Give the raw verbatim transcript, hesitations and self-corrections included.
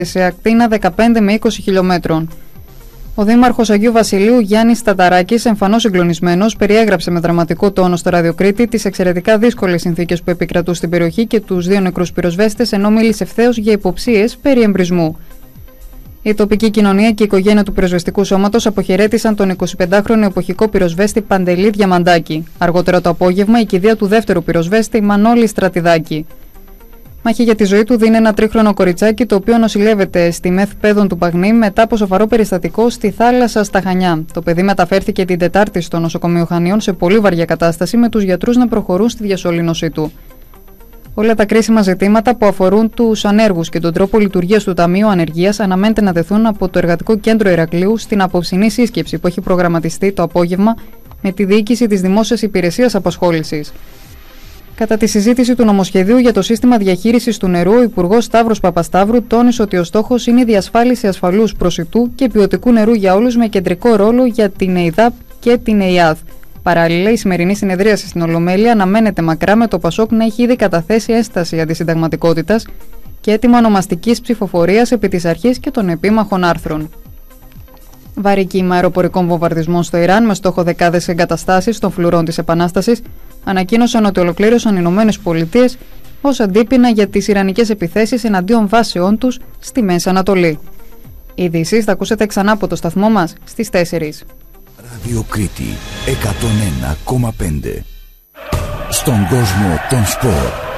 σε ακτίνα δεκαπέντε με είκοσι χιλιόμετρων. Ο Δήμαρχος Αγίου Βασιλείου Γιάννης Ταταράκης, εμφανώς συγκλονισμένος, περιέγραψε με δραματικό τόνο στο ραδιοκρίτη τις εξαιρετικά δύσκολες συνθήκες που επικρατούν στην περιοχή και τους δύο νεκρούς πυροσβέστες, ενώ μίλησε ευθέως για υποψίες περί εμπρισμού. Η τοπική κοινωνία και η οικογένεια του πυροσβεστικού σώματος αποχαιρέτησαν τον εικοσιπεντάχρονο εποχικό πυροσβέστη Παντελή Διαμαντάκη. Αργότερα το απόγευμα, η κηδεία του δεύτερου πυροσβέστη Μανώλη Στρατιδάκη. Μάχη για τη ζωή του δίνει ένα τρίχρονο κοριτσάκι, το οποίο νοσηλεύεται στη ΜΕΘ Πέδων του Παγνή μετά από σοβαρό περιστατικό στη θάλασσα στα Χανιά. Το παιδί μεταφέρθηκε την Τετάρτη στο νοσοκομείο Χανίων σε πολύ βαριά κατάσταση, με τους γιατρούς να προχωρούν στη διασωλήνωσή του. Όλα τα κρίσιμα ζητήματα που αφορούν τους ανέργους και τον τρόπο λειτουργίας του Ταμείου Ανεργίας αναμένεται να τεθούν από το Εργατικό Κέντρο Ηρακλείου στην απόψινή σύσκεψη που έχει προγραμματιστεί το απόγευμα με τη διοίκηση της Δημόσιας Υπηρεσίας Απασχόλησης. Κατά τη συζήτηση του νομοσχεδίου για το σύστημα διαχείρισης του νερού, ο Υπουργός Σταύρος Παπασταύρου τόνισε ότι ο στόχος είναι η διασφάλιση ασφαλούς, προσιτού και ποιοτικού νερού για όλους, με κεντρικό ρόλο για την ΕΙΔΑΠ και την ΕΙΑΔ. Παράλληλα, η σημερινή συνεδρίαση στην Ολομέλεια αναμένεται μακρά, με το ΠΑΣΟΚ να έχει ήδη καταθέσει ένσταση αντισυνταγματικότητας και έτοιμα ονομαστικής ψηφοφορίας επί της αρχής και των επίμαχων άρθρων. Βαρύ κύμα αεροπορικών βομβαρδισμών στο Ιράν, με στόχο δεκάδες εγκαταστάσεις των φλουρών της Επανάστασης, ανακοίνωσαν ότι ολοκλήρωσαν οι Ηνωμένες Πολιτείες ως αντίπεινα για τις ιρανικές επιθέσεις εναντίον βάσεών τους στη Μέση Ανατολή. Ειδήσεις θα ακούσετε ξανά από το σταθμό μας στις τέσσερις. Ράδιο Κρήτη εκατόν ένα κόμμα πέντε. Στον κόσμο των σπορ.